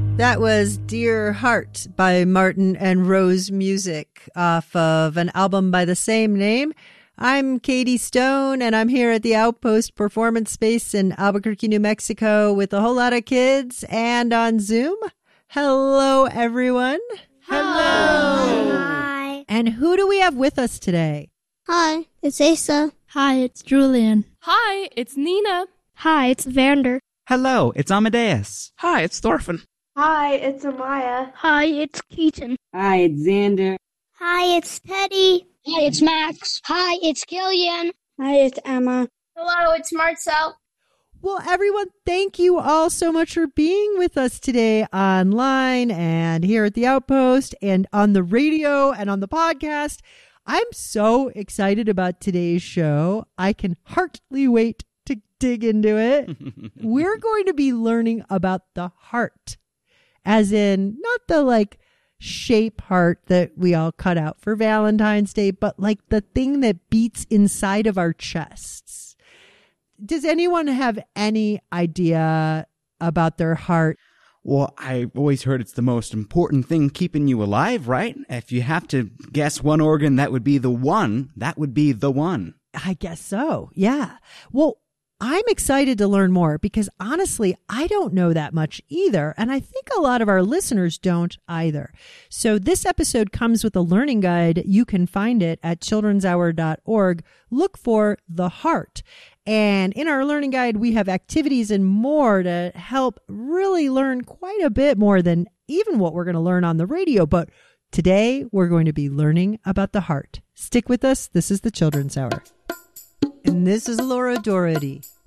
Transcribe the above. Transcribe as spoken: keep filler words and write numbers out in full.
That was Dear Heart by Martin and Rose Music off of an album by the same name. I'm Katie Stone, and I'm here at the Outpost Performance Space in Albuquerque, New Mexico with a whole lot of kids and on Zoom. Hello, everyone. Hello. Hi. And who do we have with us today? Hi, it's Asa. Hi, it's Julian. Hi, it's Nina. Hi, it's Vander. Hello, it's Amadeus. Hi, it's Thorfinn. Hi, it's Amaya. Hi, it's Keaton. Hi, it's Xander. Hi, it's Teddy. Hi, it's Max. Hi, it's Killian. Hi, it's Emma. Hello, it's Marcel. Well, everyone, thank you all so much for being with us today online and here at the Outpost and on the radio and on the podcast. I'm so excited about today's show. I can hardly wait to dig into it. We're going to be learning about the heart, as in not the like shape heart that we all cut out for Valentine's Day, but like the thing that beats inside of our chests. Does anyone have any idea about their heart? Well, I've always heard it's the most important thing keeping you alive, right? If you have to guess one organ that would be the one, that would be the one. I guess so. Yeah. Well, I'm excited to learn more because honestly, I don't know that much either. And I think a lot of our listeners don't either. So this episode comes with a learning guide. You can find it at children's hour dot org. Look for The Heart. And in our learning guide, we have activities and more to help really learn quite a bit more than even what we're going to learn on the radio. But today we're going to be learning about the heart. Stick with us. This is the Children's Hour. And this is Laura Doherty.